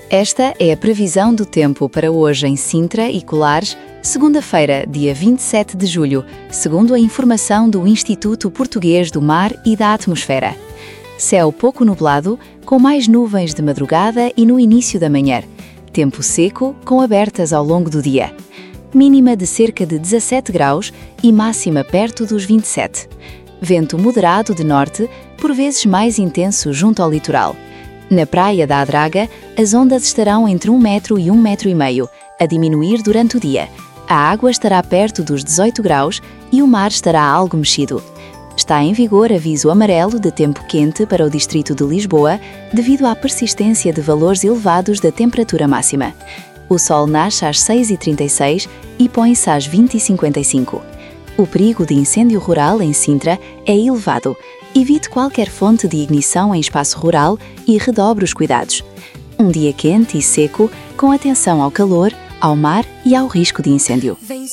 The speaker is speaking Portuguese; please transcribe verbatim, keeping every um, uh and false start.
Esta é a previsão do tempo para hoje em Sintra e Colares, segunda-feira, dia vinte e sete de julho, segundo a informação do Instituto Português do Mar e da Atmosfera. Céu pouco nublado, com mais nuvens de madrugada e no início da manhã. Tempo seco, com abertas ao longo do dia. Mínima de cerca de dezassete graus e máxima perto dos vinte e sete. Vento moderado de norte, por vezes mais intenso junto ao litoral. Na praia da Adraga, as ondas estarão entre um metro e um metro e meio, a diminuir durante o dia. A água estará perto dos dezoito graus e o mar estará algo mexido. Está em vigor aviso amarelo de tempo quente para o distrito de Lisboa, devido à persistência de valores elevados da temperatura máxima. O sol nasce às seis e trinta e seis e põe-se às vinte e cinquenta e cinco. O perigo de incêndio rural em Sintra é elevado. Evite qualquer fonte de ignição em espaço rural e redobre os cuidados. Um dia quente e seco, com atenção ao calor, ao mar e ao risco de incêndio.